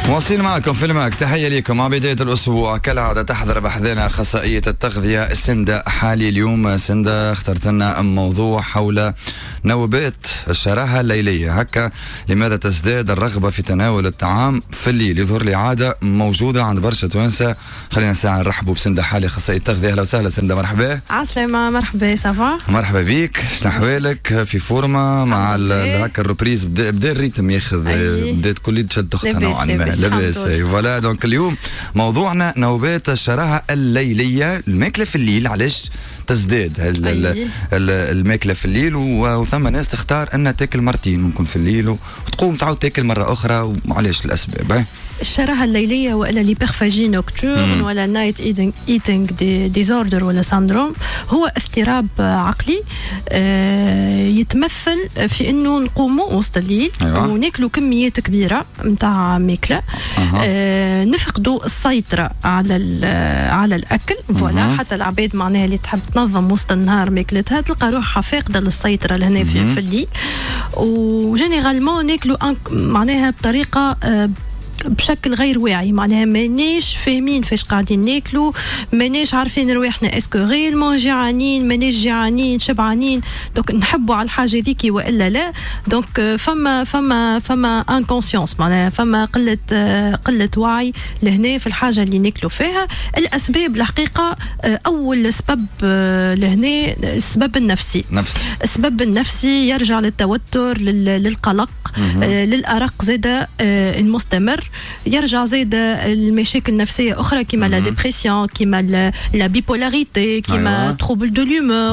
واصلين معكم في الماك. تحية لكم. مع بداية الأسبوع كالعادة تحضر بحثنا أخصائية التغذية سندة حالي. اليوم سندة اخترت لنا موضوع حول نوبات الشراهة الليلية. هكا لماذا تزداد الرغبة في تناول الطعام في الليل؟ يظهر لي عادة موجودة عند برشا توانسة. خلينا ساعة نرحبوا بسندة حالي أخصائية التغذية. أهلا وسهلا سندة. مرحبا. عسلامة. مرحبا. سافا. مرحبا بيك. شنو أحوالك؟ في فورمة مع هكا الروبريز؟ بدا الريتم ياخذ. بدات كل تشد تختها نوعا ما. لاباس. فوالا دونك اليوم موضوعنا نوبات الشراهة الليلية. الماكلة في الليل علاش تزداد الماكلة في الليل؟ وثم ناس تختار أنها تاكل مرتين ممكن في الليل وتقوم تعود تاكل مرة أخرى. وعلاش الأسباب؟ الشراهة الليلية ولا ليبرفاجي نوكتورن ولا نايت ايتينغ ديزوردر ولا ساندروم هو اضطراب عقلي يتمثل في انه نقوموا وسط الليل وناكلوا كميات كبيرة متاع ماكلة. نفقدوا السيطرة على الأكل. فوالا حتى العباد معناها اللي تحب تنظم وسط النهار ماكلتها تلقى روحها فاقدة للسيطرة لهنا في الليل. وجينيرالمون ناكلوا معناها بطريقة بشكل غير واعي. معناها ماناش فاهمين فاش قاعدين ناكلوا، ماناش عارفين رواحنا اسكو غير جيعانين ماناش جيعانين شبعانين. دونك نحبوا على الحاجه ذيك والا لا. دونك فما انكونسيونس، معناها فما قله وعي لهنا في الحاجه اللي ناكلوا فيها. الاسباب الحقيقه اول سبب لهنا السبب النفسي. السبب النفسي يرجع للتوتر، للقلق، للارق زاده المستمر. يرجع زيد المشاكل النفسية أخرى كما لا ديبرسيون، كما لا بيبولاريتي، كما تروبل دو لومور.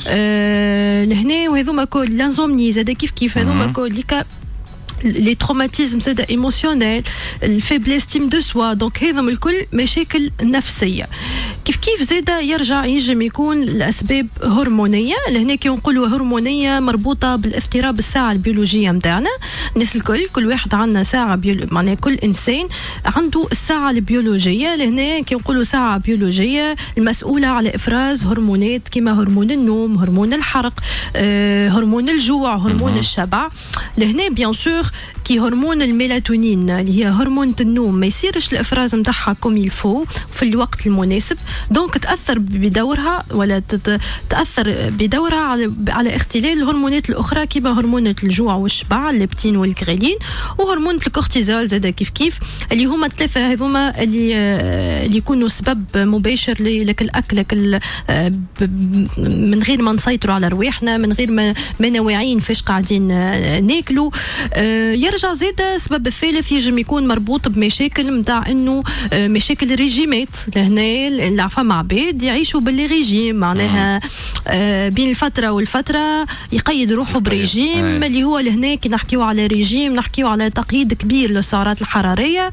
لهنا وهذوما كل لانزومني زاد كيف هذوما كل لي تروماتيزم زاد ايموشنيل، الفيبل استيم دو سوا. دونك هذم الكل مشاكل نفسيه. كيف زاد ينجم يكون الاسباب هرمونيه. لهنا كي نقولوا هرمونيه مربوطه بالاضطراب الساعه البيولوجيه نتاعنا. الناس كل واحد عندنا ساعه معناها كل انسان عنده الساعه البيولوجيه. لهنا كي نقولوا ساعه بيولوجيه المسؤوله على افراز هرمونات كما هرمون النوم، هرمون الحرق، هرمون الجوع، هرمون الشبع. لهنا بيان سور كي هرمون الميلاتونين اللي هي هرمون النوم ما يصيرش الافراز نتاعها كوم يلفو في الوقت المناسب. دونك تاثر بدورها ولا تاثر بدورها على اختلال الهرمونات الاخرى كما هرمون الجوع والشبع الليبتين والغريلين، وهرمون الكورتيزول زاد كيف اللي هما الثلاثه هذوما اللي يكونوا سبب مباشر لك الاكل من غير ما نسيطروا على رواحنا، من غير ما نواعين فاش قاعدين ناكلوا. يرجع زيد السبب الثالث يجم يكون مربوط بمشاكل متاع انه مشاكل الريجيمات. لهنا فما عباد يعيشوا باللي ريجيم، معناها بين الفتره والفتره يقيد روحه بريجيم اللي هو لهنا كي نحكيو على ريجيم نحكيو على تقييد كبير للسعرات الحراريه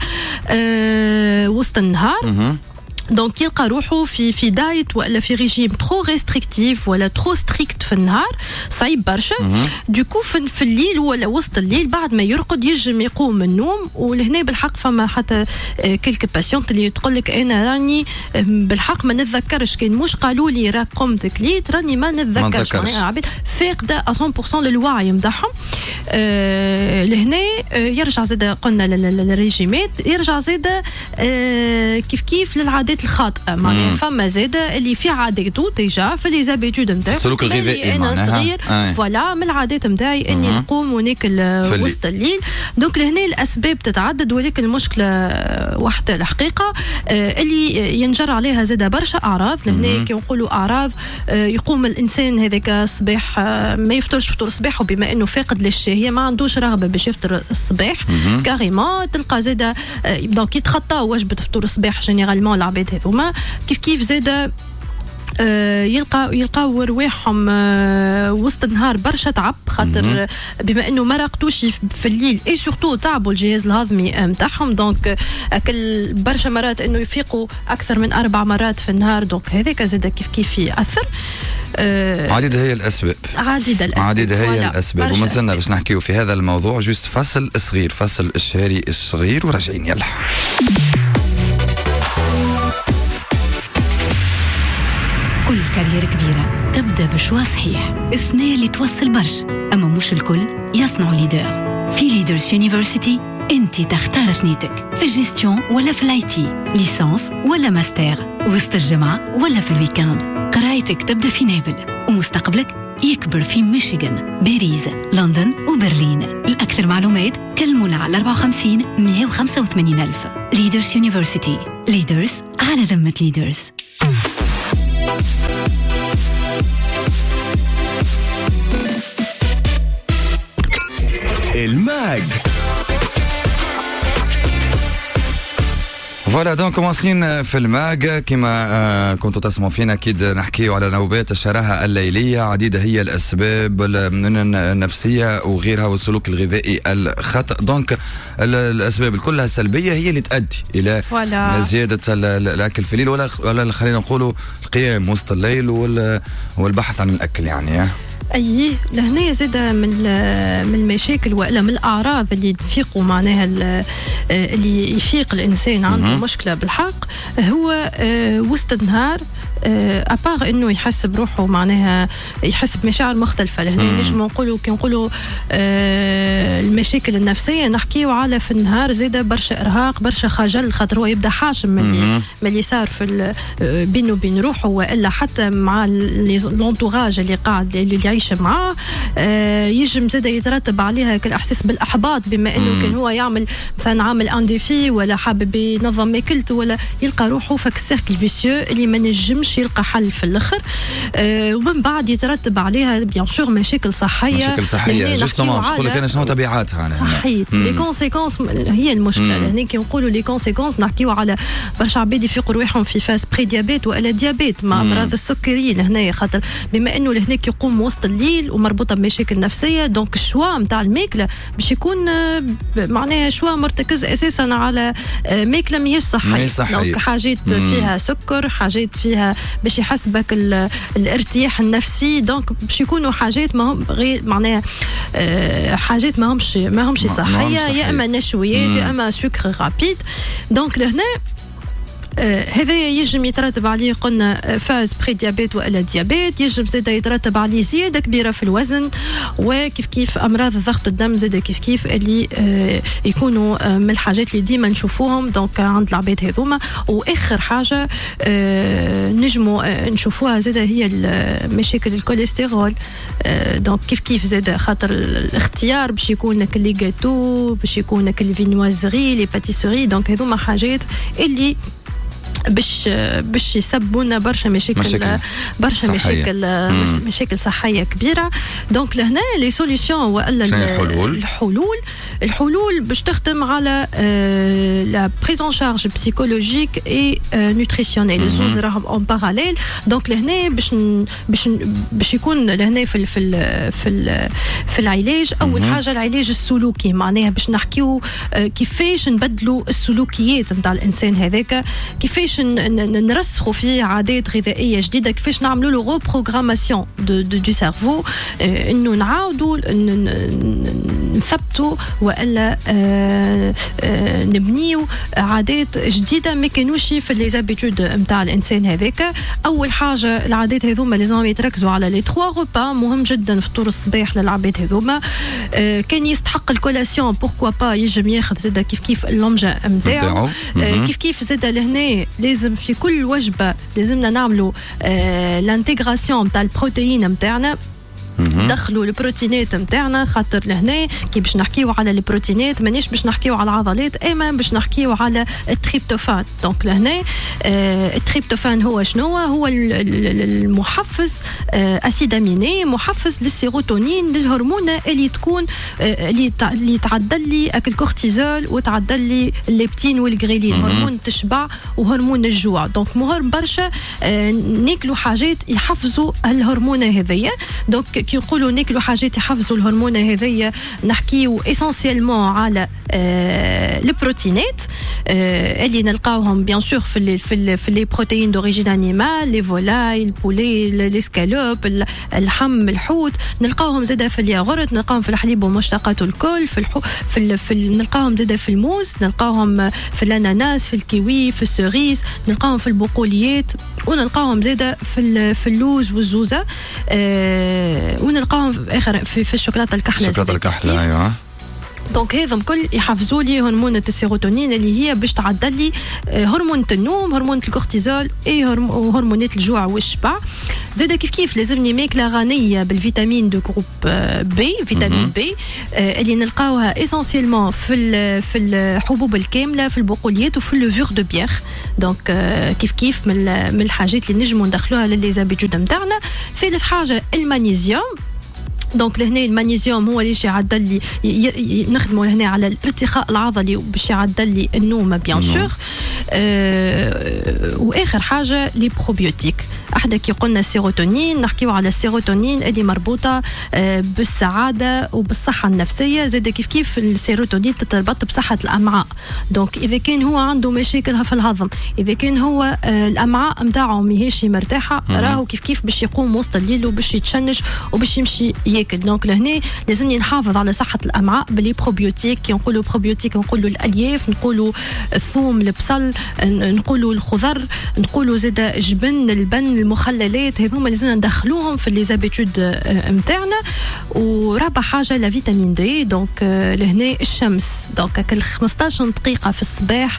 وسط النهار. دونك يلقى روحه في دايت ولا في ريجيم ترو ريستريكتيف ولا ترو ستريكت في النهار، صعيب برشا. دوكو في الليل ولا وسط الليل بعد ما يرقد يجم يقوم من النوم. ولهنا بالحق فما حتى كلك باسيونت اللي تقول لك انا راني بالحق ما نتذكرش، كان مش قالوا لي راك قمت كليت راني ما نتذكرش. معناها عباد فاقده 100% للوعي نتاعهم. لهنا يرجع زاد قلنا للريجيمات، يرجع زاد كيف للعادات الخاطئه. معناها فما زاده اللي في عاداته ديجا في لي زابيتود نتاعو السلوك الغذائي. انا صغير فوالا من العادات نتاعي اني نقوم وناكل وسط الليل. دونك لهنا الاسباب تتعدد، ولكن المشكله واحده الحقيقه اللي ينجر عليها زاده برشا اعراض. لهنا كي نقولوا اعراض يقوم الانسان هذاك الصباح ما يفطرش فطور الصباح، وبما انه فاقد للشهيه ما عندوش رغبه باش يفطر الصباح كاريمون. تلقى زاده دونك يتخطاو وجبه فطور الصباح جينيرالمون العباد هذوما. كيف زاده يلقاو رواحهم وسط النهار برشا تعب، خاطر بما انه ما رقدوش في الليل اي سورتو تعبوا الجهاز الهضمي نتاعهم. دونك اكل برشا مرات انه يفيقوا اكثر من 4 مرات في النهار. دونك هذاك زاد كيف ياثر. عديدة هي الأسباب. عديدة هي الأسباب. وما زلنا باش نحكيو في هذا الموضوع. جوست فصل صغير، فصل الشهري الصغير وراجعين. يلا. كل كارير كبيرة تبدأ بشوا صحيح، اثنين اللي توصل برش، أما مش الكل يصنعوا ليدر. في ليدرز يونيفرسيتي انت تختار ثنيتك، في الجيستيون ولا في الاي تي، ليسانس ولا ماستر، وسط الجامعة ولا في الويكاند. قرايتك تبدأ في نابل ومستقبلك يكبر في ميشيغان، باريس، لندن وبرلين. الأكثر معلومات كلمونا على 54 185 ألف. ليدرز يونيفرسيتي، ليدرز على ذمة ليدرز. الماج فوالا دونك مواصلين في الماج كما كنتوا تسمعوا فينا اكيد نحكيو على نوبات الشراهه الليليه. عديده هي الاسباب النفسيه وغيرها والسلوك الغذائي الخطا. دونك الاسباب كلها السلبيه هي اللي تؤدي الى زياده الاكل في الليل ولا خلينا نقولوا القيام وسط الليل والبحث عن الاكل يعني. أيه لهنا زادة من المشاكل وإلا من الأعراض اللي تفيقوا معناها اللي يفيق الإنسان عنده مشكلة بالحق هو وسط النهار أبار إنه يحس بروحه معناها يحس بمشاعر مختلفة. لهنا نجم نقولوا كي نقولوا المشاكل النفسية نحكيو على في النهار زادة برشا إرهاق برشا خجل خاطر هو يبدأ حاشم من اللي صار في بينه وبين روحه وإلا حتى مع لونتوراج اللي قاعد اللي يعيش معاه. يجم زادة يترتب عليها كالإحساس بالإحباط بما إنه كان هو يعمل مثلا عامل أنديفي ولا حابب ينظم ماكلته ولا يلقى روحه فك السيركل فيسيو اللي ما نجمش يلقى حل في الآخر. ومن بعد يترتب عليها بيان سور مشاكل صحية جوستومون نقول لك أنا شنو تبعاتها صحيح. لي كونسيكونس هي المشكلة. هنا كي نقولوا لي كونسيكونس نحكيو على برشا عباد يفيقوا روحهم في فاز بري ديابيت ولا ديابيت مع أمراض السكريين هنا خاطر بما إنه لهناك يقوم وسط الليل ومربوطة بمشاكل نفسية. دونك الشوا متاع الماكلة باش يكون معناها شوا مرتكز أساسا على ماكلة ماهيش صحية. دونك حاجات فيها سكر حاجات فيها باش يحسبك الارتياح النفسي. دونك باش يكونوا حاجات ما هم غير معناها حاجات ما همش صحية يا اما نشويات يا اما سكر رابيد. دونك لهنا هذا يجم يترتب عليه قلنا فاز بري ديابيت والا ديابيت. يجم زاده يترتب عليه زياده كبيره في الوزن وكيف كيف امراض ضغط الدم زاده كيف اللي يكونوا من الحاجات اللي ديما نشوفوهم دونك عند العباد هذوما. واخر حاجه نجموا نشوفوها زاده هي مشاكل الكوليسترول. دونك كيف زاده خاطر الاختيار باش يكون لي جاتو باش يكون لي فينوازري لي باتيسوري. دونك هذوما حاجات اللي باش يسببونا برشا مشاكل مشاكل صحيه كبيره. دونك لهنا لي سوليوشن والا الحلول باش تخدم على لا بريزون شارج بسيكولوجيك اي نوتريسيونيل زوز راهم اون باراليل. دونك لهنا باش يكون لهنا في العلاج اول حاجه العلاج السلوكي معناها باش نحكيو كيفاش نبدلوا السلوكيات نتاع الانسان هذاك كيفاش نرسخوا فيه عادات غذائيه جديده كيفاش نعملوا له رو بروغراماسيون دو سيرفو انه نعاودوا نثبتوا والا نبنيو عادات جديده ما كانوش في لي زابيتود نتاع الانسان هذاك. اول حاجه العادات هذوما لازم يتركزوا على لي 3 روبا مهم جدا فطور الصباح للعباد هذوما. كان يستحق الكولاسيون بوركوا با يجم ياخذ زاده كيف اللمجه نتاعو كيف زاده لهنا لازم في كل وجبه لازمنا نعملوا الانتغراسيون نتاع البروتين نتاعنا دخلوا البروتينات نتاعنا خاطر لهنا كي باش نحكيو على البروتينات مانيش باش نحكيو على العضلات اما باش نحكيو على التريبتوفان. دونك لهنا التريبتوفان هو شنو هو المحفز اسيد اميني محفز للسيروتونين للهرمون اللي تكون اللي تعدل لي الكورتيزول وتعدل لي الليبتين والغريلين هرمون تشبع وهرمون الجوع. دونك مهم برشا ناكلوا حاجات يحفزوا الهرمون هذيا. دونك كي يقولوا ناكلوا حاجات يحفزوا الهرمون هذيا نحكيو اسونسيالمون على البروتينات اللي نلقاوهم بيان سور في لي بروتين دوريجين انيمال لي فولاي البولي لي سكالوب اللحم الحوت نلقاوهم زاده في الياغورت نلقاوهم في الحليب ومشتقاته الكل في نلقاوهم زاده في الموز نلقاوهم في الاناناس في الكيوي في السوريز نلقاوهم في البقوليات ونلقاوهم زاده في اللوز والزوزه ونلقاهم في الشوكولاته الكحله ايوه دونك هذم كل يحفزوا لي هرمون السيروتونين اللي هي باش تعدل لي هرمون النوم، هرمون الكورتيزول اي هرمونات الجوع والشبع. زاد كيف لازمني ماكله غنيه بالفيتامين دو جروب بي، فيتامين بي اللي نلقاوها اسونسيلمون في الحبوب الكامله، في البقوليات وفي اللوفور دو بيير. دونك كيف من الحاجات اللي نجموا ندخلوها للزابيجود نتاعنا. ثالث حاجه المغنيسيوم. دونك لهنا المغنيسيوم هو اللي يعدل لي، نخدموا هنا على الارتخاء العضلي باش يعدل لي النوم بيان سور. واخر حاجه لي بروبيوتيك. احنا كي قلنا السيروتونين نحكيو على السيروتونين اللي مربوطه بالسعاده وبالصحه النفسيه. زاد كيف السيروتونين تتربط بصحه الامعاء. دونك اذا كان هو عنده مشاكل في الهضم، اذا كان هو الامعاء نتاعو ماهيش مرتاحه، راهو كيف باش يقوم وسط الليل وباش يتشنج وباش يمشي ياكل. دونك لهنا لازمني نحافظ على صحه الامعاء بلي بروبيوتيك. كي نقولوا بروبيوتيك نقولوا الالياف، نقولوا الثوم، البصل، نقولوا الخضر، نقولوا زاد جبن، البن، المخللات. هذوما لازمنا ندخلوهم في لي زابيتود نتاعنا. ورابع حاجه لا فيتامين دي. دونك لهنا الشمس. دونك كل 15 دقيقه في الصباح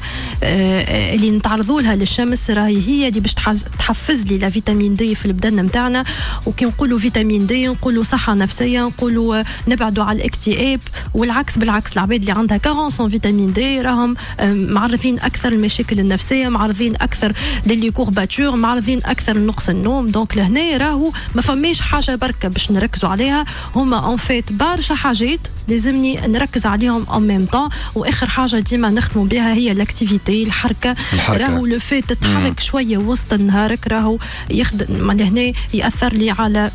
اللي نتعرضوا لها للشمس راهي هي اللي باش تحفز لي لا فيتامين دي في البدن نتاعنا. وكي نقولوا فيتامين دي نقولوا صحه نفسيه، نقولوا نبعدوا على الاكتئاب. والعكس بالعكس، العباد اللي عندها كارونس فيتامين دي راهم معرضين اكثر المشاكل النفسيه، معرضين اكثر للي كورباتور، معرضين اكثر لنقص النوم. دونك لهنا راهو ما فماش حاجه بركه باش نركزوا عليها، هما اون فيت برشا حاجات لازمني نركز عليهم ان ميم طون. واخر حاجه ديما نخدموا بها هي الاكتيفيتي، الحركه. راهو لو فيت تتحرك شويه وسط نهارك راهو يخدم هنا، ياثر لي على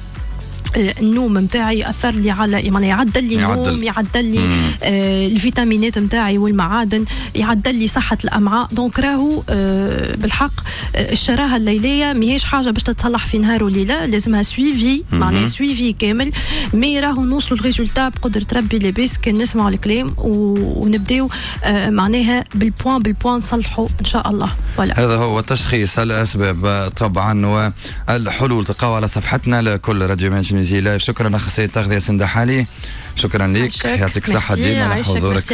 النوم نتاعي، ياثر لي على يعدل لي النوم، يعدل لي الفيتامينات نتاعي والمعادن، يعدل لي صحه الامعاء. دونك راهو بالحق الشراهه الليليه ماهيش حاجه باش تتصلح في نهار وليله، لازمها سويفي، معناها سويفي كامل. مي راهو نوصلوا الريزولتا بقدره ربي لاباس كان نسمعوا الكلام ونبداو معناها بالبوان نصلحوا ان شاء الله. هذا هو تشخيص الاسباب طبعا والحلول تلقاوها على صفحتنا لكل راديو مانشن لايف. شكرا اخصائي التغذيه سنده حالي، شكرا لك، يعطيك الصحه ديما على حضورك.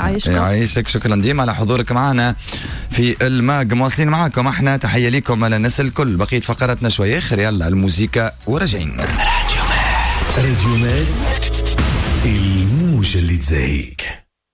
يعيشك. شكرا ديما على حضورك معنا في الماج. مواصلين معاكم احنا، تحيه لكم على الناس الكل. بقيت فقراتنا شويه اخر، يلا الموسيقى وراجعين. راديو ماج، الموجه اللي تزهيك.